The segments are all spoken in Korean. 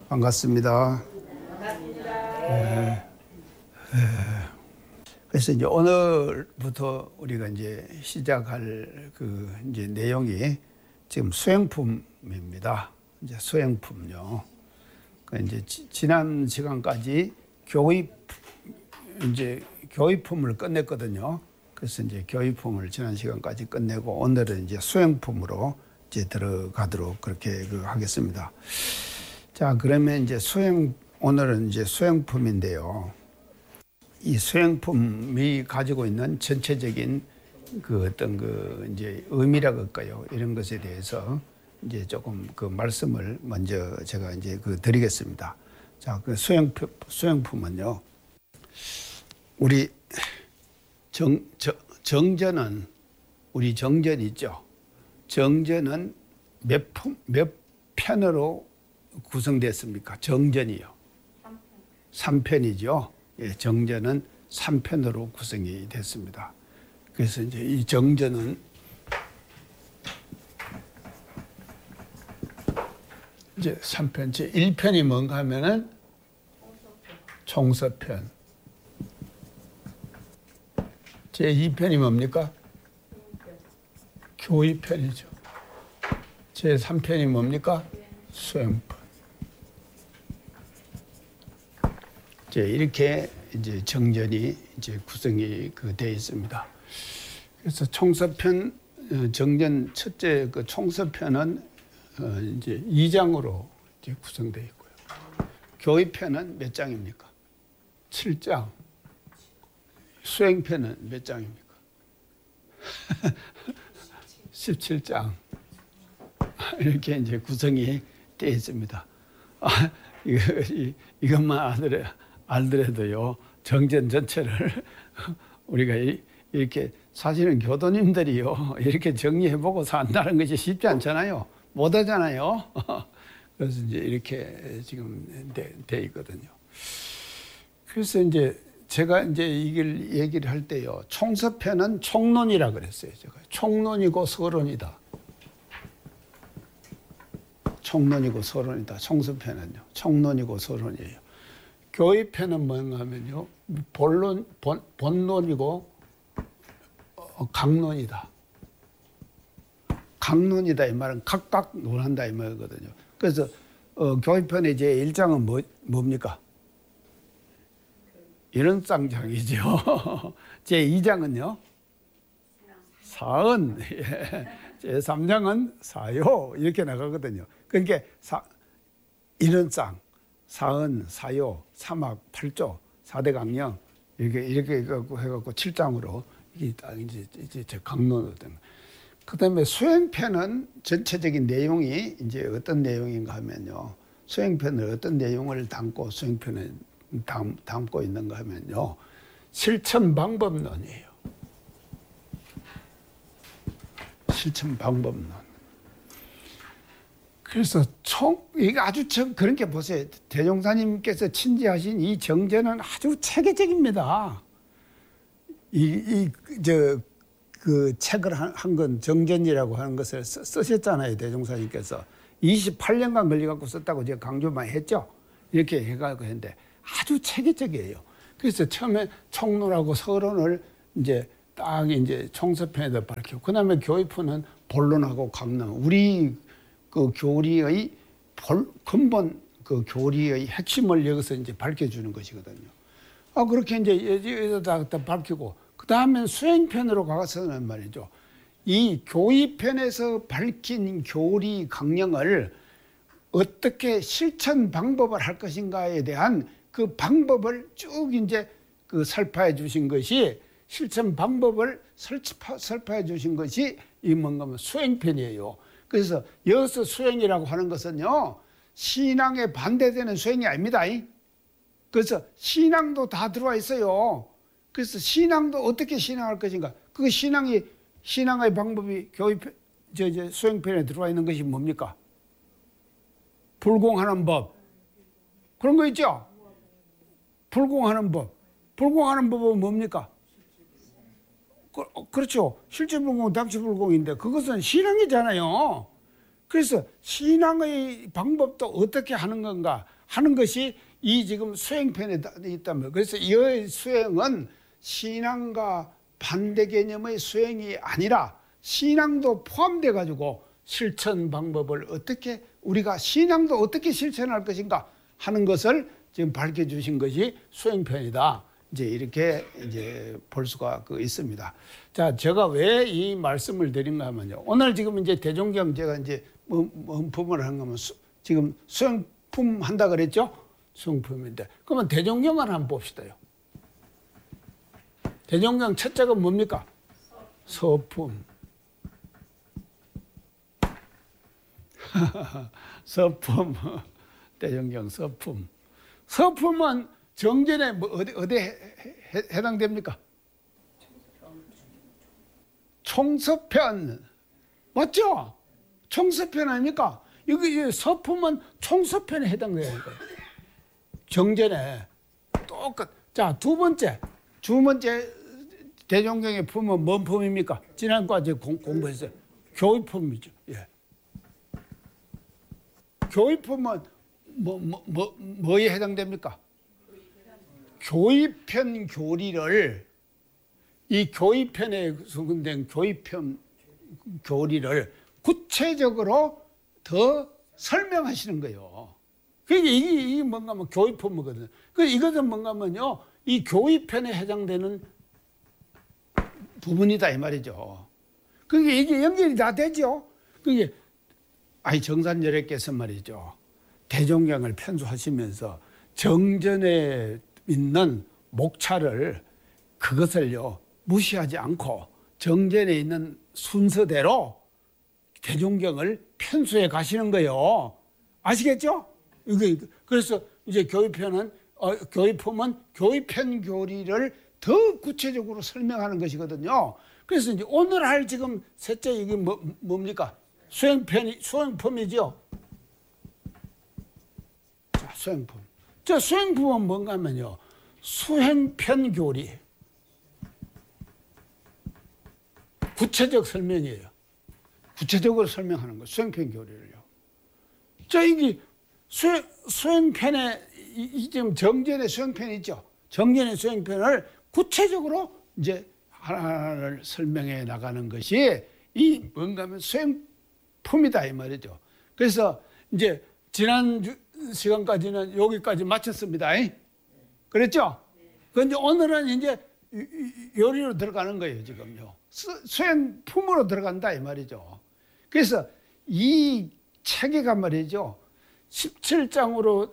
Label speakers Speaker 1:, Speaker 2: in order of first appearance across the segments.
Speaker 1: 반갑습니다. 그래서 이제 오늘부터 우리가 이제 시작할 그 이제 내용이 지금 수행품입니다. 이제 수행품요. 그 이제 지난 시간까지 교의품을 끝냈거든요. 그래서 이제 교의품을 지난 시간까지 끝내고 오늘은 이제 수행품으로 이제 들어가도록 그렇게 하겠습니다. 자, 그러면 이제 오늘은 이제 수행품인데요. 이 수행품이 가지고 있는 전체적인 그 어떤 그 이제 의미라고 할까요? 이런 것에 대해서 이제 조금 그 말씀을 먼저 제가 이제 드리겠습니다. 자, 그 수행품은요. 우리 정전은 우리 정전 있죠. 정전은 몇 편으로 구성됐습니까? 정전이요. 3편이죠. 예, 정전은 3편으로 구성이 됐습니다. 그래서 이제 이 정전은 이제 3편, 제 1편이 뭔가 하면은 총서편. 제 2편이 뭡니까? 교의편이죠. 제 3편이 뭡니까? 수행편. 이렇게 이제 정전이 이제 구성이 되어 있습니다. 그래서 총서편 정전 첫째 그 총서편은 이제 2장으로 이제 구성되어 있고요. 교의편은 몇 장입니까? 7장. 수행편은 몇 장입니까? 17장. 이렇게 이제 구성이 되어 있습니다. 이것만 알더라도요, 정전 전체를 우리가 이렇게 사실은 교도님들이요, 이렇게 정리해보고 산다는 것이 쉽지 않잖아요. 못 하잖아요. 그래서 이제 이렇게 지금 돼 있거든요. 그래서 이제 제가 이제 이걸 얘기를 할 때요, 총서편은 총론이라 그랬어요. 제가 총론이고 서론이다. 총론이고 서론이다. 총서편은요, 총론이고 서론이에요. 교의편은 뭔가 하면요, 본론이고 강론이다. 강론이다 이 말은 각각 논한다 이 말이거든요. 그래서 교의편의 제 1장은 뭡니까? 이론상장이죠. 제 2장은요? 사언. 제 3장은 사요. 이렇게 나가거든요. 그러니까 이론상, 사언, 사요, 사막, 8조, 4대 강령 이렇게 해갖고 7장으로 이게 딱 이제 강론이거든요. 그다음에 수행편은 전체적인 내용이 이제 어떤 내용인가 하면요. 수행편은 어떤 내용을 담고 수행편을 담고 있는가 하면요. 실천 방법론이에요. 실천 방법론. 그래서 이거 아주 그런 게 보세요. 대종사님께서 친지하신 이 정전은 아주 체계적입니다. 그 책을 한 건 정전이라고 하는 것을 쓰셨잖아요. 대종사님께서 28년간 걸려갖고 썼다고 제가 강조 많이 했죠. 이렇게 해가지고 했는데 아주 체계적이에요. 그래서 처음에 총론하고 서론을 이제 딱 이제 총서편에다 밝히고, 그 다음에 교의편은 본론하고 강론, 우리 그 교리의 근본 그 교리의 핵심을 여기서 이제 밝혀주는 것이거든요. 그렇게 이제 여기다 다 밝히고, 그 다음에 수행편으로 가서는 말이죠. 이 교의편에서 밝힌 교리 강령을 어떻게 실천 방법을 할 것인가에 대한 그 방법을 쭉 이제 설파해 주신 것이, 실천 방법을 설파해 주신 것이 이 뭔가 하면 수행편이에요. 그래서 여기서 수행이라고 하는 것은요, 신앙에 반대되는 수행이 아닙니다. 그래서 신앙도 다 들어와 있어요. 그래서 신앙도 어떻게 신앙할 것인가? 그 신앙의 방법이 수행편에 들어와 있는 것이 뭡니까? 불공하는 법. 그런 거 있죠? 불공하는 법. 불공하는 법은 뭡니까? 그렇죠. 실제불공, 당시불공인데 그것은 신앙이잖아요. 그래서 신앙의 방법도 어떻게 하는 건가? 하는 것이 이 지금 수행편에 있다면, 그래서 이 수행은 신앙과 반대 개념의 수행이 아니라 신앙도 포함돼 가지고 실천 방법을 어떻게, 우리가 신앙도 어떻게 실천할 것인가 하는 것을 지금 밝혀주신 것이 수행편이다. 이제 이렇게 이제 볼 수가 있습니다. 자, 제가 왜 이 말씀을 드린가 하면요. 오늘 지금 이제 대종경 제가 이제 부분을 한 거면 지금 수행품 한다 그랬죠? 수행품인데. 그러면 대종경을 한번 봅시다요. 대종경 첫째가 뭡니까? 서품. 서품. 대종경 서품. 서품은 정전에 어디에 해당됩니까? 총서편. 맞죠? 총서편 아닙니까? 여기 서품은 총서편에 해당돼요. 정전에 똑같. 자, 두 번째 대종경의 품은 뭔 품입니까? 지난주까지 공부했어요. 교의품이죠. 예. 교의품은 뭐에 해당됩니까? 교의편 교리를, 이 교의편에 수근된 교의편 교리를 구체적으로 더 설명하시는 거예요. 그게 이게 뭔가 하면 교의품이거든요. 그래서 이것은 뭔가 하면요, 이 교의편에 해당되는 부분이다 이 말이죠. 그게 이게 연결이 다 되죠. 그게 정산여래께서 말이죠, 대종경을 편수하시면서 정전에 있는 목차를, 그것을요 무시하지 않고 정전에 있는 순서대로 대종경을 편수해 가시는 거예요. 아시겠죠? 그래서 이제 교의편은 교의품은 교의편 교리를 더 구체적으로 설명하는 것이거든요. 그래서 이제 오늘 할 지금 셋째 이게 뭡니까? 수행품이죠. 자, 수행품. 저 수행품은 뭔가 하면요, 수행편 교리. 구체적 설명이에요. 구체적으로 설명하는 거, 수행편 교리를요. 자, 이게 수행편에, 지금 정전의 수행편이 있죠. 정전의 수행편을 구체적으로 이제 하나하나를 설명해 나가는 것이 이 뭔가 하면 수행품이다 이 말이죠. 그래서 이제 지난 시간까지는 여기까지 마쳤습니다. 그랬죠? 그런데 오늘은 이제 요리로 들어가는 거예요, 지금요. 수행품으로 들어간다 이 말이죠. 그래서 이 체계가 말이죠, 17장으로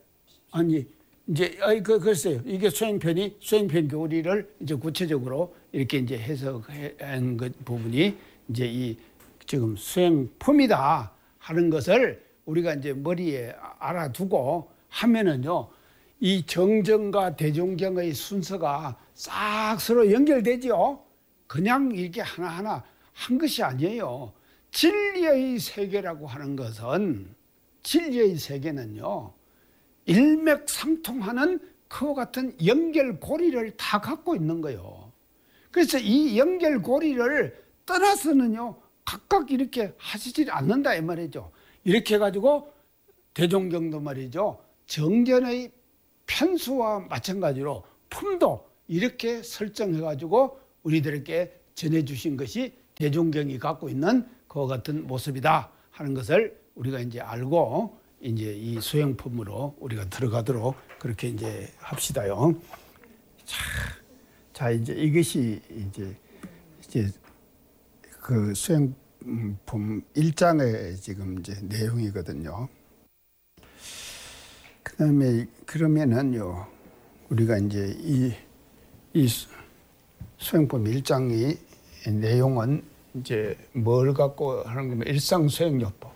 Speaker 1: 이제 글쎄요, 이게 수행편 교리를 이제 구체적으로 이렇게 이제 해석한 것 부분이 이제 이 지금 수행품이다 하는 것을 우리가 이제 머리에 알아두고 하면은요, 이 정전과 대종경의 순서가 싹 서로 연결되죠. 그냥 이렇게 하나하나 한 것이 아니에요. 진리의 세계라고 하는 것은, 진리의 세계는요, 일맥상통하는 그와 같은 연결고리를 다 갖고 있는 거예요. 그래서 이 연결고리를 떠나서는요, 각각 이렇게 하시질 않는다 이 말이죠. 이렇게 해가지고 대종경도 말이죠, 정전의 편수와 마찬가지로 품도 이렇게 설정해가지고 우리들에게 전해주신 것이 대종경이 갖고 있는 그와 같은 모습이다 하는 것을 우리가 이제 알고 이제 이 수행품으로 우리가 들어가도록 그렇게 이제 합시다요. 자, 이제 이것이 이제 그 수행품 1장의 지금 이제 내용이거든요. 그다음에 그러면은요, 우리가 이제 이 수행품 1장이 내용은 이제 뭘 갖고 하는 거면 일상수행요법.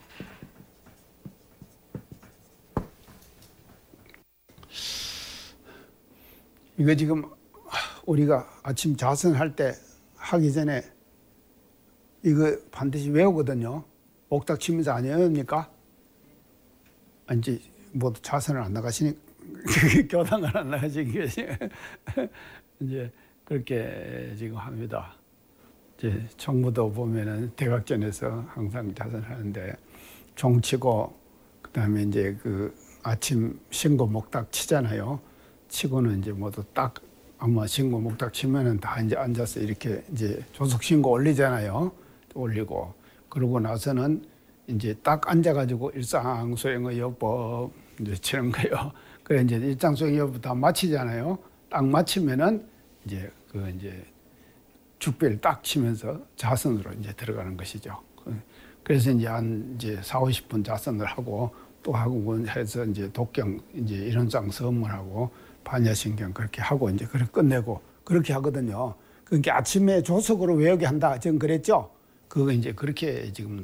Speaker 1: 이거 지금 우리가 아침 자선할 때 하기 전에 이거 반드시 외우거든요. 옥탁 치면서 안 외웁니까? 이제 모두 자선을 안 나가시니 교당을 안 나가시니 이제 그렇게 지금 합니다. 이제 정부도 보면은 대각전에서 항상 자선하는데 종치고 그다음에 이제 그 아침 신고 목탁 치잖아요. 치고는 이제 모두 딱 아마 신고 목탁 치면은 다 이제 앉아서 이렇게 이제 조속 신고 올리잖아요. 올리고 그러고 나서는 이제 딱 앉아가지고 일상수행의요법 이제 치는 거예요. 그래 이제 일상수행의요법 다 마치잖아요. 딱 마치면은 이제 그 이제 죽배를 딱 치면서 자선으로 이제 들어가는 것이죠. 그래서 이제 한 이제 40-50분 자선을 하고 또 하고 해서 이제 독경 이제 이론상 서문하고 반야신경 그렇게 하고 이제 그렇게 끝내고 그렇게 하거든요. 그러니까 아침에 조석으로 외우게 한다. 지금 그랬죠? 그거 이제 그렇게 지금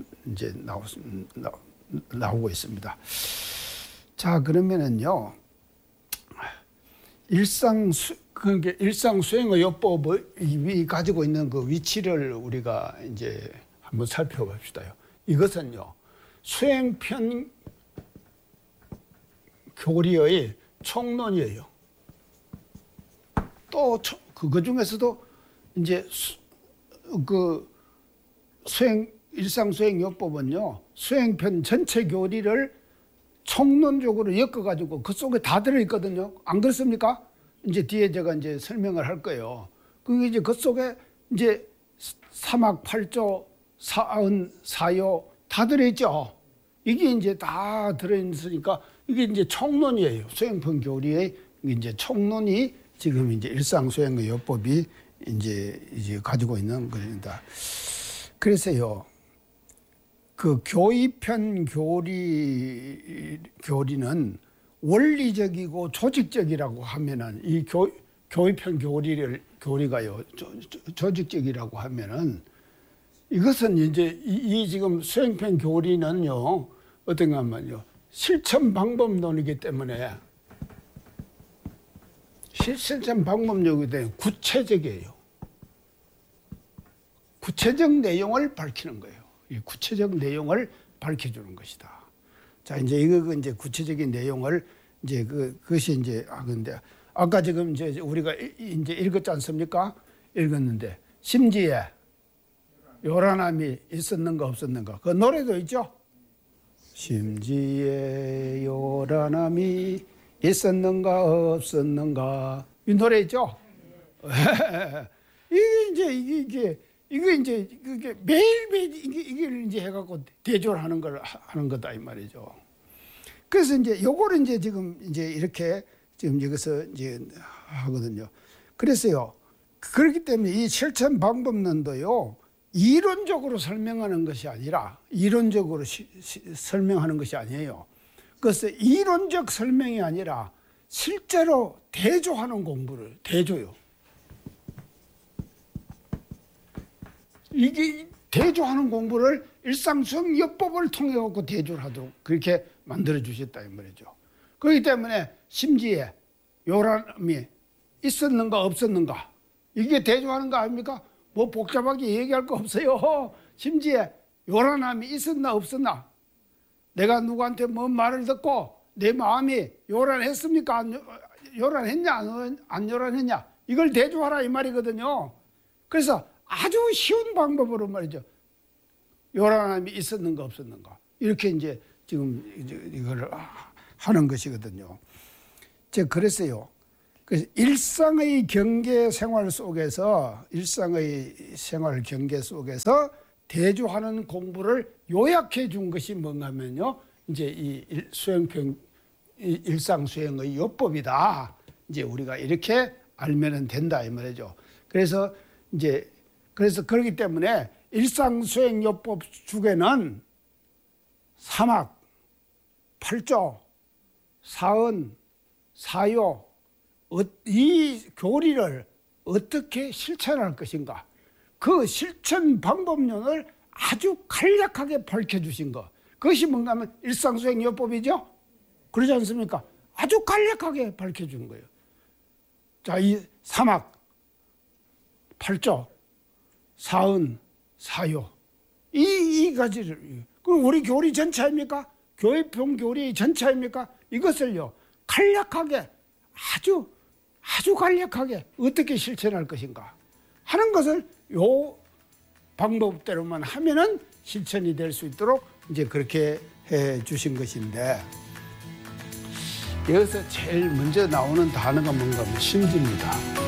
Speaker 1: 나오고 있습니다. 자, 그러면은요. 그러니까 일상수행의 요법이 가지고 있는 그 위치를 우리가 이제 한번 살펴봅시다요. 이것은요. 수행편 교리의 총론이에요. 또 그거 중에서도 이제 그 일상수행요법은요, 수행편 전체 교리를 총론적으로 엮어가지고 그 속에 다 들어있거든요. 안 그렇습니까? 이제 뒤에 제가 이제 설명을 할 거예요. 그게 이제 그 속에 이제 사막 8조, 사은, 사요 다 들어있죠. 이게 이제 다 들어있으니까 이게 이제 총론이에요. 수행편 교리의 이제 총론이 지금 이제 일상수행의 요법이 이제 가지고 있는 겁니다. 그래서요, 그 교의편 교리는 원리적이고 조직적이라고 하면은 이 교의편 교리가요, 조직적이라고 하면은 이것은 이제 이 지금 수행편 교리는요, 어떤가 하면요, 실천 방법론이기 때문에 실천 방법론이기 때문에 구체적이에요. 구체적 내용을 밝히는 거예요. 이 구체적 내용을 밝혀주는 것이다. 자, 이제 이거 이제 구체적인 내용을 이제 그것이 이제 근데 아까 지금 이제 우리가 이제 읽었지 않습니까? 읽었는데 심지에 요란함이 있었는가 없었는가. 그 노래도 있죠. 심지에 요란함이 있었는가 없었는가. 이 노래 있죠. 이게 이제 그게 매일매일 이게 이제 해갖고 대조를 하는 거다 이 말이죠. 그래서 이제 요거를 이제 지금 이제 이렇게 지금 여기서 이제 하거든요. 그래서요. 그렇기 때문에 이 실천 방법론도요. 이론적으로 설명하는 것이 아니라 이론적으로 설명하는 것이 아니에요. 그래서 이론적 설명이 아니라 실제로 대조하는 공부를 대조요. 이게 대조하는 공부를 일상수행요법을 통해 갖고 대조를 하도록 그렇게 만들어 주셨다 이 말이죠. 그렇기 때문에 심지에 요란함이 있었는가 없었는가 이게 대조하는 거 아닙니까? 뭐 복잡하게 얘기할 거 없어요. 심지에 요란함이 있었나 없었나, 내가 누구한테 뭔 말을 듣고 내 마음이 요란했습니까? 요란했냐 안 요란했냐, 이걸 대조하라 이 말이거든요. 그래서 아주 쉬운 방법으로 말이죠. 요란함이 있었는가 없었는가 이렇게 이제 지금 이걸 하는 것이거든요. 제가 그랬어요. 그래서 일상의 경계 생활 속에서 대조하는 공부를 요약해 준 것이 뭔가 하면요. 이제 이 일상수행의 요법이다. 이제 우리가 이렇게 알면 된다 이 말이죠. 그래서 그렇기 때문에 일상수행요법 중에는 사막, 8조, 사은, 사요 이 교리를 어떻게 실천할 것인가, 그 실천 방법론을 아주 간략하게 밝혀주신 것, 그것이 뭔가 하면 일상수행요법이죠. 그러지 않습니까? 아주 간략하게 밝혀준 거예요. 자, 이 사막, 8조, 사은, 사요 이 가지를, 그럼 우리 교리 전체입니까? 교회편 교리 전체입니까? 이것을요 간략하게 아주 간략하게 어떻게 실천할 것인가 하는 것을 요 방법대로만 하면은 실천이 될 수 있도록 이제 그렇게 해 주신 것인데, 여기서 제일 먼저 나오는 단어가 뭔가 하면 신지입니다.